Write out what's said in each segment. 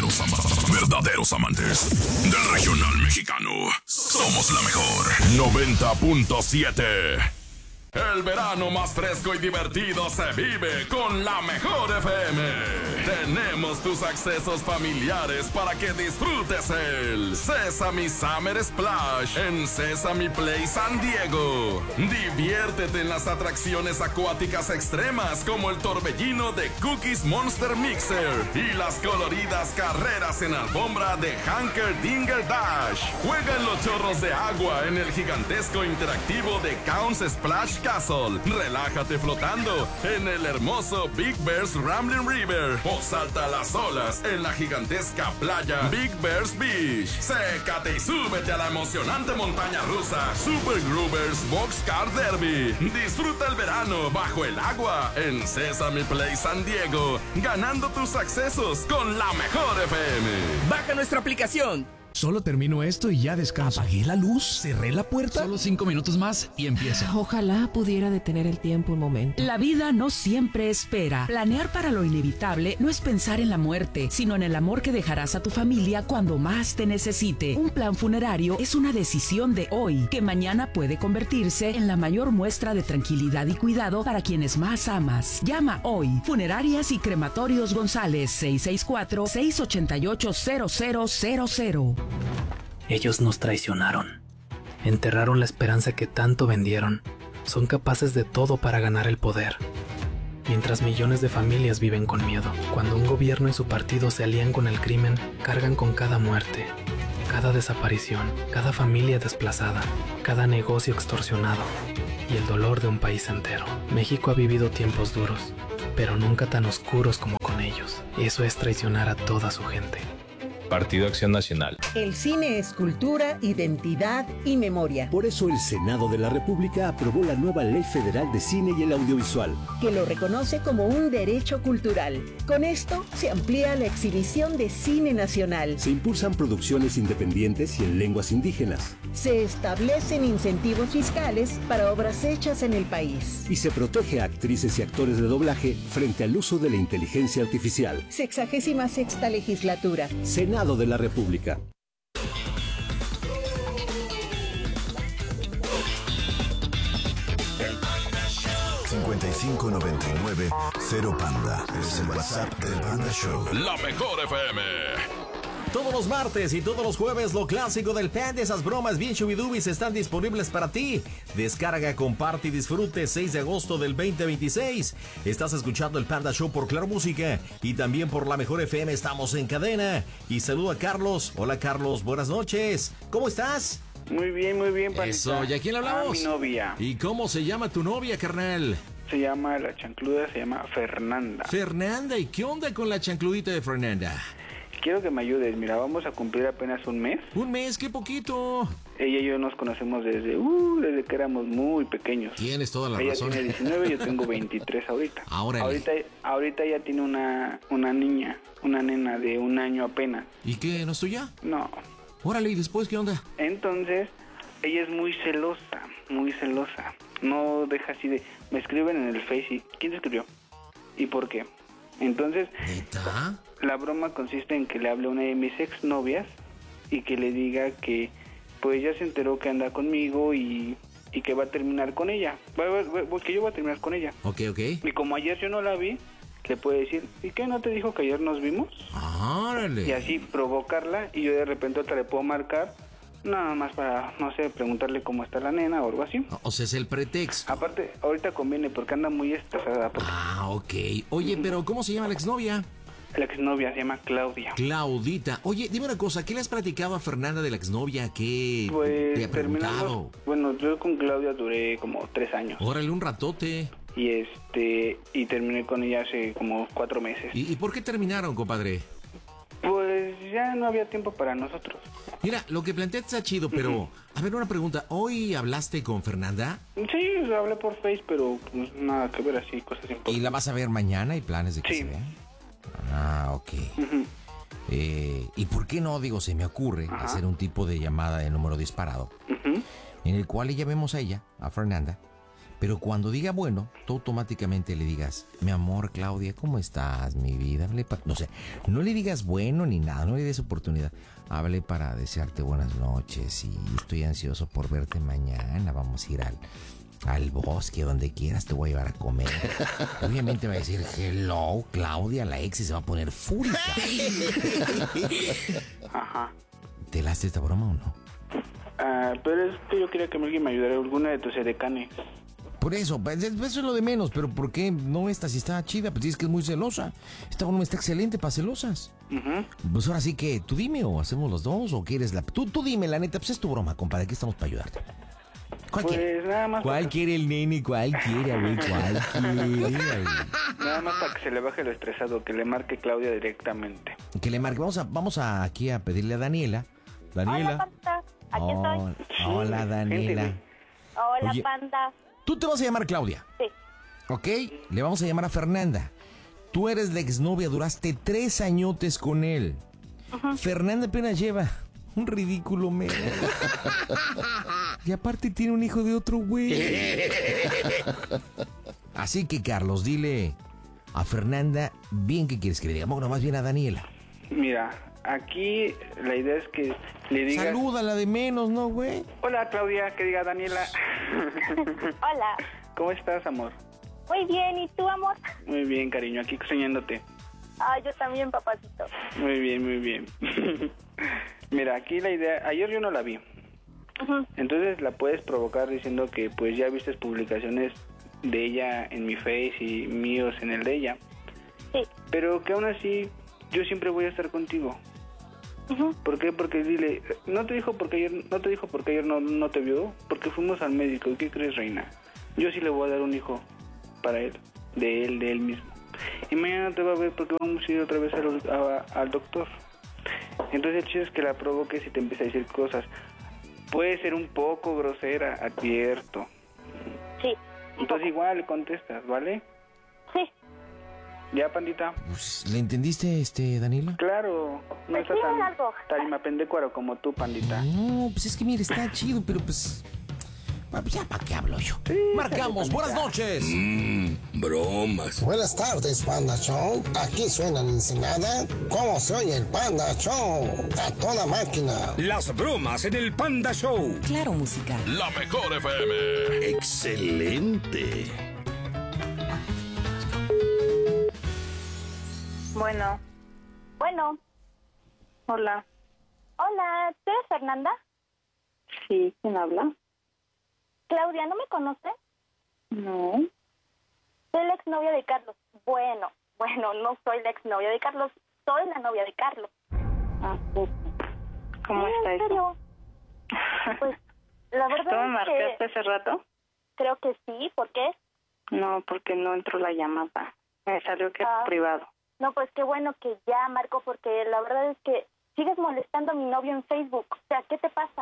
verdaderos amantes del regional mexicano. Somos la mejor 90.7. El verano más fresco y divertido se vive con la mejor FM. Tenemos tus accesos familiares para que disfrutes el Sesame Summer Splash en Sesame Play San Diego. Diviértete en las atracciones acuáticas extremas como el torbellino de Cookies Monster Mixer y las coloridas carreras en alfombra de Hanker Dinger Dash. Juega en los chorros de agua en el gigantesco interactivo de Counts Splash Castle. Relájate flotando en el hermoso Big Bear's Rambling River o salta a las olas en la gigantesca playa Big Bear's Beach. Sécate y súbete a la emocionante montaña rusa Super Groovers Boxcar Derby. Disfruta el verano bajo el agua en Sesame Play San Diego, ganando tus accesos con la mejor FM. Baja nuestra aplicación. Solo termino esto y ya descanso. Apagué la luz, cerré la puerta. Solo 5 minutos más y empieza. Ojalá pudiera detener el tiempo un momento. La vida no siempre espera. Planear para lo inevitable no es pensar en la muerte, sino en el amor que dejarás a tu familia cuando más te necesite. Un plan funerario es una decisión de hoy, que mañana puede convertirse en la mayor muestra de tranquilidad y cuidado para quienes más amas. Llama hoy. Funerarias y Crematorios González, 664-688-0000. Ellos nos traicionaron. Enterraron la esperanza que tanto vendieron. Son capaces de todo para ganar el poder. Mientras millones de familias viven con miedo. Cuando un gobierno y su partido se alían con el crimen, cargan con cada muerte, cada desaparición, cada familia desplazada, cada negocio extorsionado y el dolor de un país entero. México ha vivido tiempos duros, pero nunca tan oscuros como con ellos. Eso es traicionar a toda su gente. Partido Acción Nacional. El cine es cultura, identidad y memoria. Por eso el Senado de la República aprobó la nueva Ley Federal de Cine y el Audiovisual, que lo reconoce como un derecho cultural. Con esto se amplía la exhibición de cine nacional. Se impulsan producciones independientes y en lenguas indígenas. Se establecen incentivos fiscales para obras hechas en el país. Y se protege a actrices y actores de doblaje frente al uso de la inteligencia artificial. 66ª legislatura. Senado de la República. $5599 Panda. Es el WhatsApp del Panda Show. La mejor FM. Todos los martes y todos los jueves, lo clásico del Panda, esas bromas bien chubidubis están disponibles para ti. Descarga, comparte y disfrute. 6 de agosto del 2026. Estás escuchando el Panda Show por Claro Música y también por La Mejor FM. Estamos en cadena. Y saludo a Carlos. Hola, Carlos. Buenas noches. ¿Cómo estás? Muy bien, Panita. Eso. ¿Y a quién le hablamos? A mi novia. ¿Y cómo se llama tu novia, carnal? Se llama la chancluda, se llama Fernanda. Fernanda. ¿Y qué onda con la chancludita de Fernanda? Quiero que me ayudes, mira, vamos a cumplir apenas un mes. ¿Un mes? ¡Qué poquito! Ella y yo nos conocemos desde que éramos muy pequeños. Tienes toda la razón. Ella tiene 19, yo tengo 23 ahorita. Ahorita ella tiene una niña, una nena de 1 año apenas. ¿Y qué? ¿No es tuya? No. Órale, ¿y después qué onda? Entonces, ella es muy celosa. No deja así de... Me escriben en el Face y... ¿Quién te escribió? ¿Y por qué? Entonces, ¿neta? La broma consiste en que le hable a una de mis exnovias y que le diga que pues ya se enteró que anda conmigo y que va a terminar con ella. Que yo voy a terminar con ella. Ok. Y como ayer yo no la vi, le puede decir, ¿y qué? ¿No te dijo que ayer nos vimos? ¡Órale! Y así provocarla y yo de repente otra le puedo marcar. Nada más para, no sé, preguntarle cómo está la nena o algo así. O sea, es el pretexto. Aparte, ahorita conviene porque anda muy estresada. Ok. Oye, pero ¿cómo se llama la exnovia? La exnovia se llama Claudia. Claudita. Oye, dime una cosa, ¿qué le has platicado a Fernanda de la exnovia? ¿Qué pues, te ha preguntado? Bueno, yo con Claudia duré como 3 años. Órale, un ratote. Y terminé con ella hace como 4 meses. ¿Y por qué terminaron, compadre? Pues ya no había tiempo para nosotros. Mira, lo que planteaste está chido, pero... A ver, una pregunta. ¿Hoy hablaste con Fernanda? Sí, hablé por Face, pero pues nada que ver así, cosas importantes. ¿Y la vas a ver mañana? ¿Hay planes de que se vea? Ok. ¿Y por qué no, se me ocurre hacer un tipo de llamada de número disparado? En el cual ya vemos a ella, a Fernanda, Pero cuando diga bueno, tú automáticamente le digas, mi amor, Claudia, ¿cómo estás, mi vida? No sé, no le digas bueno ni nada, no le des oportunidad. Hable para desearte buenas noches y estoy ansioso por verte mañana. Vamos a ir al bosque, donde quieras, te voy a llevar a comer. Obviamente va a decir, hello, Claudia, la ex, y se va a poner fúrica. Ajá. ¿Te late esta broma o no? Pero es que yo quería que alguien me ayudara, alguna de tus edecanes. Por eso es lo de menos, pero ¿por qué no esta si está chida? Pues dices que es muy celosa. Esta broma está excelente para celosas. Pues ahora sí que tú dime, o hacemos los dos, o quieres la... Tú dime, la neta, pues es tu broma, compadre, aquí estamos para ayudarte. ¿Cuál quiere? Nada más. ¿Cuál quiere el nene? ¿Cuál quiere, güey? ¿Cuál quiere? Nada más para que se le baje lo estresado, que le marque Claudia directamente. Que le marque. Vamos aquí a pedirle a Daniela. Daniela. Hola, Panda. Aquí estoy. Hola, Daniela. Hola, Oye, Panda. Tú te vas a llamar Claudia. Sí. ¿Ok? Le vamos a llamar a Fernanda. Tú eres la exnovia, duraste 3 añotes con él. Fernanda apenas lleva un ridículo mes. Y aparte tiene un hijo de otro güey. Así que, Carlos, dile a Fernanda bien qué quieres que le digamos, nomás bien a Daniela. Mira, aquí la idea es que le digas... Salúdala de menos, ¿no, güey? Hola, Claudia, que diga Daniela. Hola. ¿Cómo estás, amor? Muy bien, ¿y tú, amor? Muy bien, cariño, aquí soñándote. Yo también, papacito. Muy bien, muy bien. Mira, aquí la idea... Ayer yo no la vi. Entonces la puedes provocar diciendo que pues ya viste publicaciones de ella en mi Face y míos en el de ella. Sí. Pero que aún así yo siempre voy a estar contigo. ¿Por qué? Porque dile, no te dijo porque ayer no te vio, porque fuimos al médico. ¿Y qué crees, reina? Yo sí le voy a dar un hijo para él, de él mismo. Y mañana te va a ver porque vamos a ir otra vez al doctor. Entonces el chiste es que la provoques y te empieza a decir cosas. Puede ser un poco grosera, advierto. Sí. Entonces igual le contestas, ¿vale? Sí. ¿Ya, pandita? Pues, ¿le entendiste, Daniela? Claro. No está tan tarimapendecuaro como tú, pandita. No, pues es que mire, está chido, pero pues... Ya, ¿para qué hablo yo? Sí, Marcamos, buenas noches. Bromas. Buenas tardes, Panda Show. Aquí suena la Ensenada. ¿Cómo se oye el Panda Show? A toda máquina. Las bromas en el Panda Show. Claro, música. La mejor FM. Excelente. Bueno. Hola. Hola, ¿tú eres Fernanda? Sí, ¿quién habla? Claudia, ¿no me conoce? No. Soy la exnovia de Carlos. Bueno, no soy la exnovia de Carlos, soy la novia de Carlos. ¿Cómo está ¿en serio? Pues, la verdad ¿Tú me es marcaste que... hace rato? Creo que sí, ¿por qué? No, porque no entró la llamada. Me salió que es privado. No, pues qué bueno que ya marco, porque la verdad es que sigues molestando a mi novio en Facebook. O sea, ¿qué te pasa?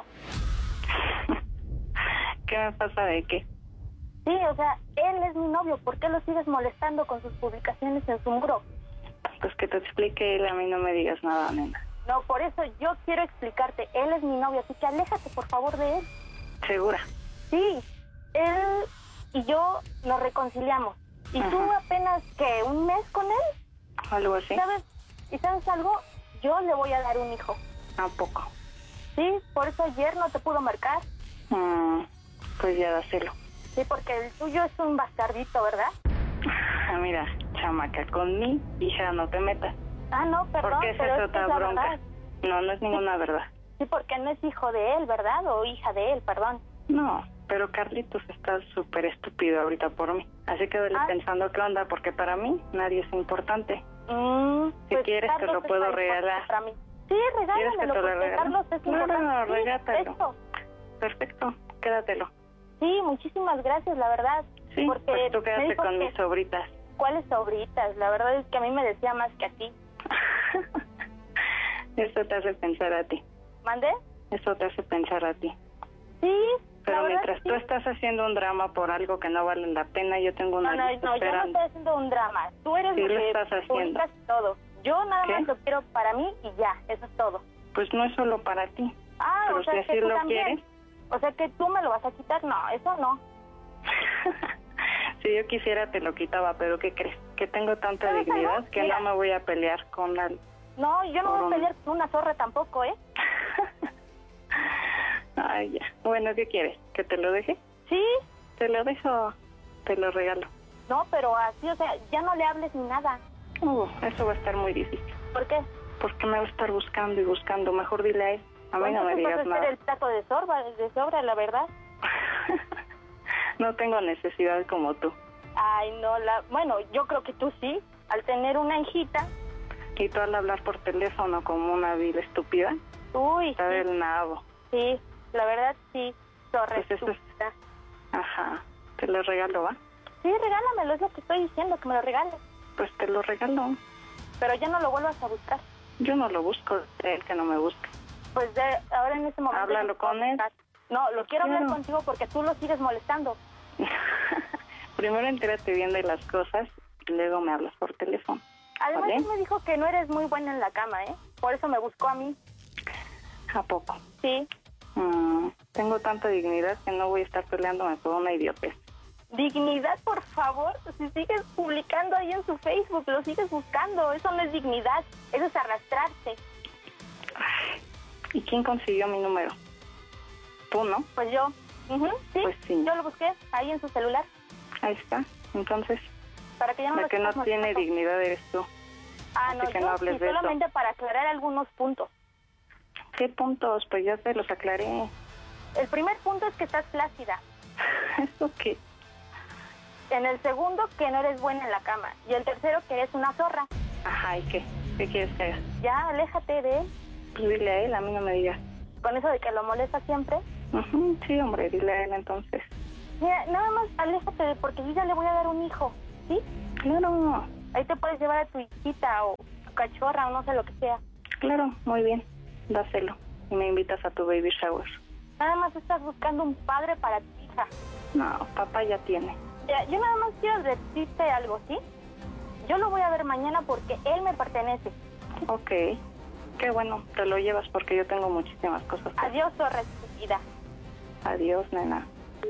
¿Qué me pasa de qué? Sí, o sea, él es mi novio. ¿Por qué lo sigues molestando con sus publicaciones en su muro? Pues que te explique él, a mí no me digas nada, nena. No, por eso yo quiero explicarte. Él es mi novio, así que aléjate, por favor, de él. ¿Segura? Sí, él y yo nos reconciliamos. ¿Y tú apenas, qué, un mes con él? Algo así. ¿Sabes? ¿Y sabes algo? Yo le voy a dar un hijo. ¿A poco? Sí, por eso ayer no te pudo marcar. Pues ya dáselo. Sí, porque el tuyo es un bastardito, ¿verdad? Mira, chamaca, con mi hija no te metas. No, perdón, porque esa pero es otra bronca. Verdad. No es ninguna verdad. Sí, porque no es hijo de él, ¿verdad? O hija de él, perdón. No, pero Carlitos está súper estúpido ahorita por mí. Así que vele pensando qué onda, porque para mí nadie es importante. Si quieres Carlos te lo puedo regalar. Para mí. Sí, regálamelo, porque Carlos es importante. No, regátalo. Perfecto, quédatelo. Sí, muchísimas gracias, la verdad. Sí, porque pues tú quédate con mis sobritas. ¿Cuáles sobritas? La verdad es que a mí me decía más que a ti. Eso te hace pensar a ti. ¿Mande? Eso te hace pensar a ti. Sí. Pero mientras tú estás haciendo un drama por algo que no vale la pena, yo tengo una lista No, yo no estoy haciendo un drama. Tú eres lo que estás haciendo. Todo. Yo nada más lo quiero para mí y ya, eso es todo. Pues no es solo para ti. Pero o sea, si así tú lo también quieres. O sea que tú me lo vas a quitar, no, eso no. Si yo quisiera te lo quitaba, pero ¿qué crees? Que tengo tanta dignidad que no me voy a pelear con la... No, yo no voy a pelear con una zorra tampoco, ¿eh? Ay, ya. Bueno, ¿qué quieres? ¿Que te lo deje? Sí. Te lo dejo, te lo regalo. No, pero así, o sea, ya no le hables ni nada. Eso va a estar muy difícil. ¿Por qué? Porque me va a estar buscando y buscando. Mejor dile a él. A mí no me digas nada. El plato de sobra, la verdad. No tengo necesidad como tú. Ay, no, bueno, yo creo que tú sí. Al tener una hijita. Y tú al hablar por teléfono como una vil estúpida. Uy, está del nabo. Sí, la verdad sí. Zorra pues estúpida. Ajá. Te lo regalo, ¿va? Sí, regálamelo, es lo que estoy diciendo, que me lo regales. Pues te lo regalo. Pero ya no lo vuelvas a buscar. Yo no lo busco, él que no me busca. Pues ahora en ese momento... Háblalo con él. No, lo quiero hablar contigo porque tú lo sigues molestando. Primero entérate bien de las cosas y luego me hablas por teléfono. Además, ¿vale? él me dijo que no eres muy buena en la cama, ¿eh? Por eso me buscó a mí. ¿A poco? Sí. Tengo tanta dignidad que no voy a estar peleándome por una idiotez. Dignidad, por favor. Si sigues publicando ahí en su Facebook, lo sigues buscando. Eso no es dignidad, eso es arrastrarse. ¿Y quién consiguió mi número? ¿Tú, no? Pues yo. Sí, pues sí. Yo lo busqué ahí en su celular. Ahí está. Entonces, para que ya no la que no tiene dignidad eres tú. No, que no hables de solamente para aclarar algunos puntos. ¿Qué puntos? Pues ya te los aclaré. El primer punto es que estás flácida. ¿Eso qué? En el segundo, que no eres buena en la cama. Y el tercero, que eres una zorra. Ajá, ¿y qué? ¿Qué quieres que haga? Ya, aléjate de él. Pues dile a él, a mí no me digas. ¿Con eso de que lo molesta siempre? Sí, hombre, dile a él entonces. Mira, nada más aléjate, porque yo ya le voy a dar un hijo, ¿sí? Claro. Ahí te puedes llevar a tu hijita o tu cachorra o no sé lo que sea. Claro, muy bien. Dáselo. Y me invitas a tu baby shower. Nada más estás buscando un padre para tu hija. No, papá ya tiene. Yo nada más quiero decirte algo, ¿sí? Yo lo voy a ver mañana porque él me pertenece. Ok. Qué bueno, te lo llevas porque yo tengo muchísimas cosas. Adiós, zorra estúpida. Adiós, nena.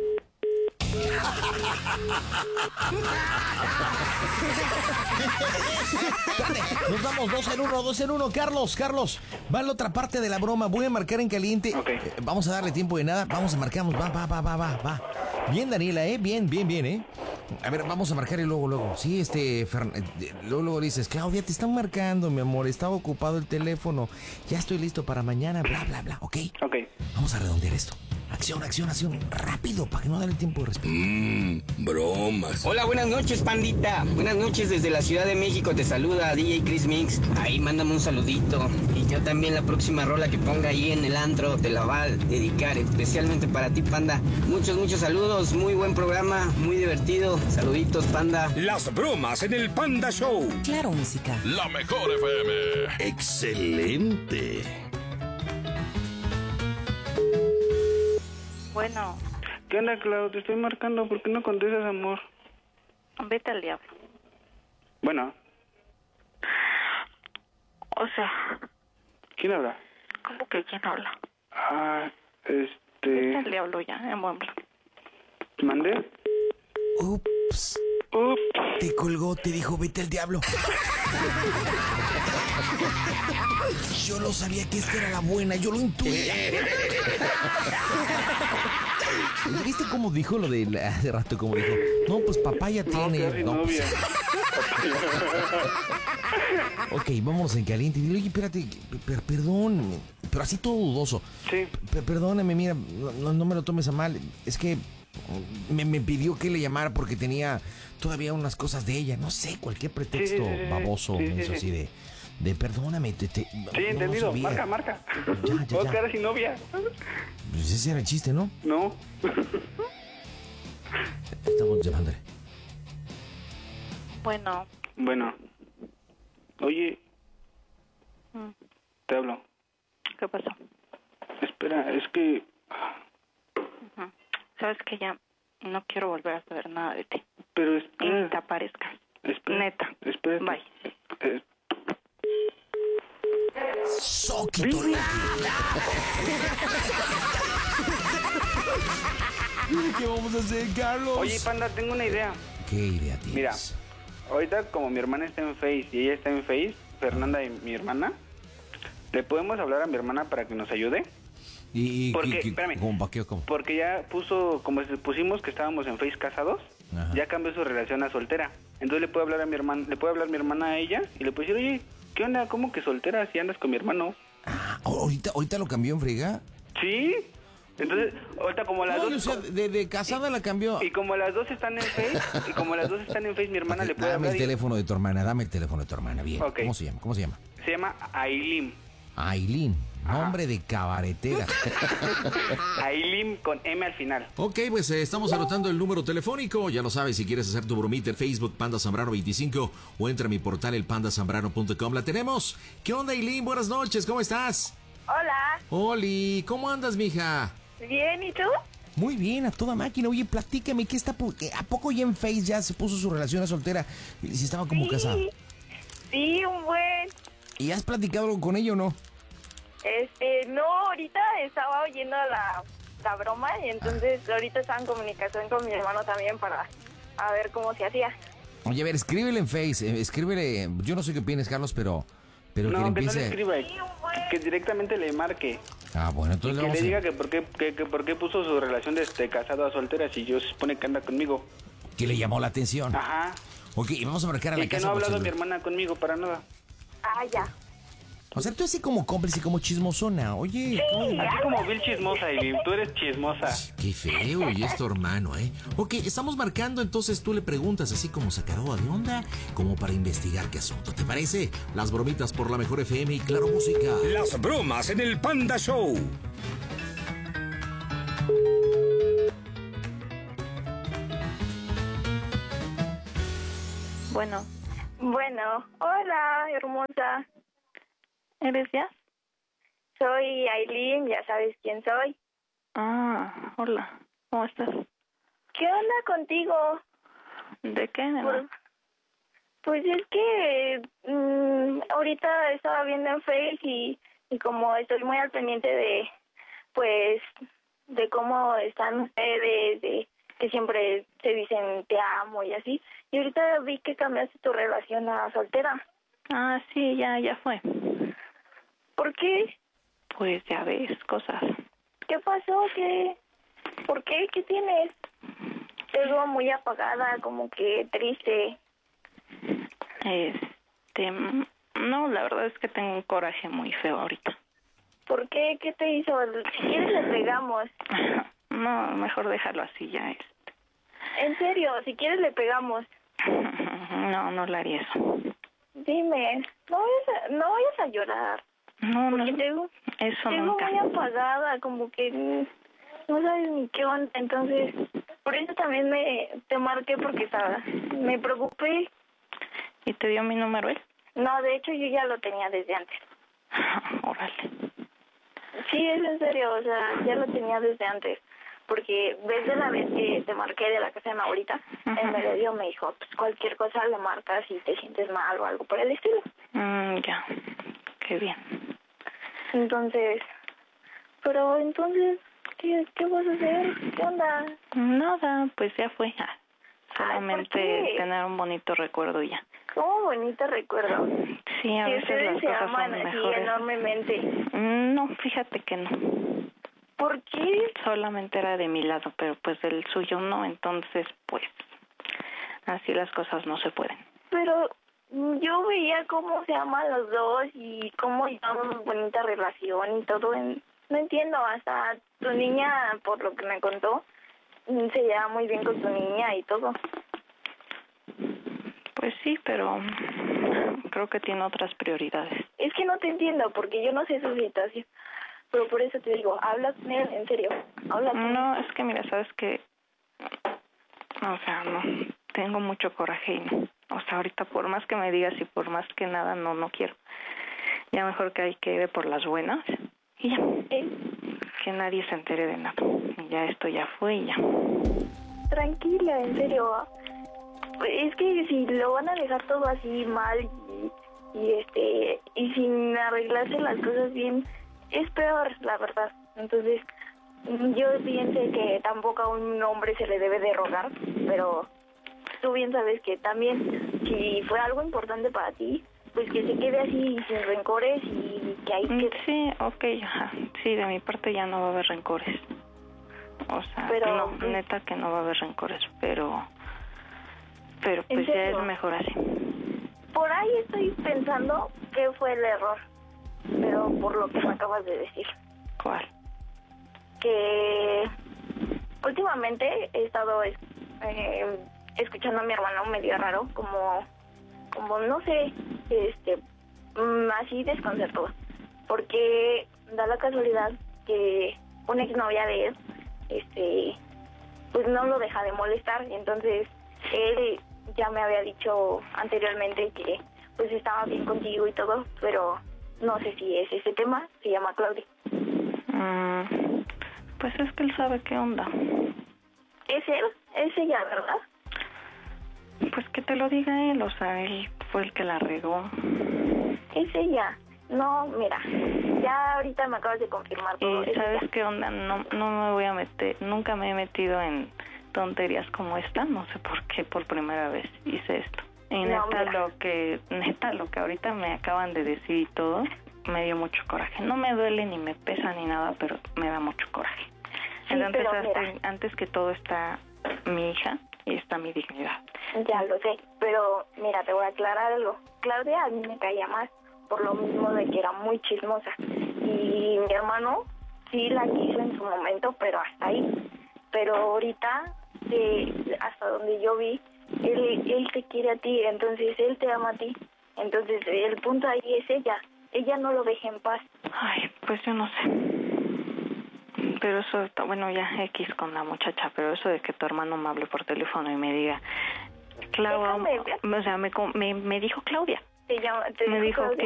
Nos vamos 2 en 1. Carlos, va la otra parte de la broma. Voy a marcar en caliente. Okay. Vamos a darle tiempo de nada. Vamos a marcar. Va. Bien, Daniela, bien, A ver, vamos a marcar y luego. Sí, luego dices, Claudia, te están marcando, mi amor. Estaba ocupado el teléfono. Ya estoy listo para mañana, bla, ¿ok? Ok. Vamos a redondear esto. Acción, rápido, para que no dé el tiempo de respirar. Bromas. Hola, buenas noches, pandita. Buenas noches desde la Ciudad de México. Te saluda DJ Chris Mix. Ahí mándame un saludito. Y yo también la próxima rola que ponga ahí en el antro te la va a dedicar especialmente para ti, panda. Muchos saludos. Muy buen programa, muy divertido. Saluditos, panda. Las bromas en el Panda Show. Claro, música. La mejor FM. Excelente. Bueno. ¿Qué onda, Clau? Te estoy marcando. ¿Por qué no contestas, amor? Vete al diablo. Bueno. O sea... ¿Quién habla? ¿Cómo que quién habla? Vete al diablo ya, en buen plan. ¿Mandé? Ups. Te colgó, te dijo, vete al diablo. Yo lo sabía que esta era la buena, yo lo intuía. ¿Viste cómo dijo lo de hace rato? Como dijo, no, pues papá ya tiene. No, pues... Ok, vámonos en caliente. Dile, oye, espérate, perdón, pero así todo dudoso. Sí. Perdóname, mira, no me lo tomes a mal. Es que me pidió que le llamara porque tenía todavía unas cosas de ella. No sé, cualquier pretexto baboso, así de perdóname. Sí, entendido. Marca. Ya. Vos quedar sin novia. Pues ese era el chiste, ¿no? No. Estamos llamándole. Bueno. Oye. Te hablo. ¿Qué pasó? Espera, es que... Sabes que ya no quiero volver a saber nada de ti. Pero espera. Ni te aparezcas. Espera. Neta. Espera. Bye. Soquito. ¿Qué vamos a hacer, Carlos? Oye, Panda, tengo una idea. ¿Qué idea tienes? Mira, ahorita como mi hermana está en Face y ella está en Face, Fernanda y mi hermana, ¿le podemos hablar a mi hermana para que nos ayude? Porque, espérame, ¿cómo? Porque ya pusimos que estábamos en Face casados, ya cambió su relación a soltera. Entonces le puede hablar a mi hermana, mi hermana a ella y le puede decir, oye, ¿qué onda? ¿Cómo que soltera si andas con mi hermano? ¿Ahorita lo cambió en friega? Sí. Entonces, ahorita como las dos... O sea, de casada la cambió. Y como las dos están en Face, mi hermana le puede hablar. Dame el teléfono de tu hermana, bien. Okay. ¿Cómo se llama? Se llama Aileen. Aileen, nombre de cabaretera. Aileen con M al final. Ok, pues estamos anotando el número telefónico. Ya lo sabes, si quieres hacer tu bromita en Facebook, Panda Zambrano 25, o entra a mi portal, elpandasambrano.com. La tenemos. ¿Qué onda, Aileen? Buenas noches, ¿cómo estás? Hola. Oli, ¿cómo andas, mija? Bien, ¿y tú? Muy bien, a toda máquina. Oye, platícame, ¿qué está ¿a poco ya en Face ya se puso su relación a soltera? Si estaba como casada. Sí, un buen. ¿Y has platicado con ella o no? No, ahorita estaba oyendo la broma y entonces ahorita estaba en comunicación con mi hermano también para a ver cómo se hacía. Oye, a ver, escríbele en Face, escríbele, yo no sé qué opinas, Carlos, pero no, que no empiece... le escriba, que directamente le marque. Ah, bueno, entonces y que le diga que por qué puso su relación de casado a soltera si yo se supone que anda conmigo. Que le llamó la atención. Ajá. Ok, y vamos a marcar a la casa. Y que casa no ha hablado mi hermana conmigo para nada. Ah, ya. O sea, tú así como cómplice, como chismosona, oye. Sí, así como Bill chismosa, y tú eres chismosa. Qué feo, y es tu hermano, ¿eh? Ok, estamos marcando, entonces tú le preguntas así como sacaroa de onda, como para investigar qué asunto. ¿Te parece? Las bromitas por la mejor FM y Claro Música. Las bromas en el Panda Show. Bueno, hola, hermosa. ¿Eres ya? Soy Aileen, ya sabes quién soy. Ah, hola, ¿cómo estás? ¿Qué onda contigo? ¿De qué, nena? Pues es que ahorita estaba viendo en Face y como estoy muy al pendiente de cómo están ustedes, de que siempre se dicen te amo y así. Y ahorita vi que cambiaste tu relación a soltera. Ah, sí, ya fue. ¿Por qué? Pues ya ves, cosas. ¿Qué pasó? ¿Por qué? ¿Qué tienes? Te veo muy apagada, como que triste. No, la verdad es que tengo un coraje muy feo ahorita. ¿Por qué? ¿Qué te hizo? Si quieres le pegamos. No, mejor déjalo así ya. En serio, si quieres le pegamos. No le haría eso. Dime, no vayas a llorar. No, porque eso nunca. Tengo muy apagada, como que no sabes ni qué onda. Entonces, por eso también te marqué porque me preocupé. ¿Y te dio mi número él? No, de hecho yo ya lo tenía desde antes. Órale. Sí, es en serio, o sea, ya lo tenía desde antes. Porque desde la vez que te marqué de la casa de mi abuelita, el medio me dijo, pues cualquier cosa le marcas si te sientes mal o algo por el estilo. Ya, qué bien. Entonces, ¿qué vas a hacer? ¿Qué onda? Nada, pues ya fue. Solamente tener un bonito recuerdo y ya. ¿Cómo bonito recuerdo? Sí, a veces las se cosas aman son así mejores. Enormemente. No, fíjate que no. ¿Por qué? Solamente era de mi lado, pero pues del suyo no, entonces pues así las cosas no se pueden. Pero yo veía cómo se aman los dos y cómo llevamos bonita relación y todo. No entiendo, hasta tu niña, por lo que me contó, se lleva muy bien con tu niña y todo. Pues sí, pero creo que tiene otras prioridades. Es que no te entiendo, porque yo no sé su situación. Pero por eso te digo, habla con él, en serio. Habla con No, es que mira, sabes que... O sea, no. Tengo mucho coraje y no. O sea, ahorita por más que me digas y por más que nada, no quiero. Ya mejor que hay que ir por las buenas y ya. Que nadie se entere de nada. Y ya esto ya fue y ya. Tranquila, en serio. Es que si lo van a dejar todo así mal y sin arreglarse las cosas bien, es peor, la verdad. Entonces, yo pienso que tampoco a un hombre se le debe de rogar, pero tú bien sabes que también si fue algo importante para ti, pues que se quede así sin rencores y que ahí quede. Sí, okay, ajá. Sí, de mi parte ya no va a haber rencores. O sea, pero, no, neta que no va a haber rencores, pero pues ya es mejor así. Por ahí estoy pensando que fue el error, pero por lo que me acabas de decir. ¿Cuál? Que últimamente he estado escuchando a mi hermano medio raro, como no sé, así desconcertado, porque da la casualidad que una exnovia de él, pues no lo deja de molestar, y entonces él ya me había dicho anteriormente que pues estaba bien contigo y todo, pero no sé si es ese tema. Se llama Claudia. Pues es que él sabe qué onda. ¿Es él? ¿Es ella, verdad? Pues que te lo diga él, o sea, él fue el que la regó. Es ella. No, mira, ya ahorita me acabas de confirmar todo. ¿Y sabes qué onda? No me voy a meter, nunca me he metido en tonterías como esta, no sé por qué por primera vez hice esto. Y neta, lo que ahorita me acaban de decir y todo, me dio mucho coraje. No me duele ni me pesa ni nada, pero me da mucho coraje. Sí, entonces, antes que todo está mi hija y está mi dignidad. Ya lo sé, pero mira, te voy a aclarar algo. Claudia a mí me caía más, por lo mismo de que era muy chismosa. Y mi hermano sí la quiso en su momento, pero hasta ahí. Pero ahorita, hasta donde yo vi, él te quiere a ti, entonces él te ama a ti. Entonces el punto ahí es ella. Ella no lo deja en paz. Ay, pues yo no sé. Pero eso está, bueno, ya X con la muchacha, pero eso de que tu hermano me hable por teléfono y me diga, Claudia, o sea, me dijo Claudia. Me dijo Claudia.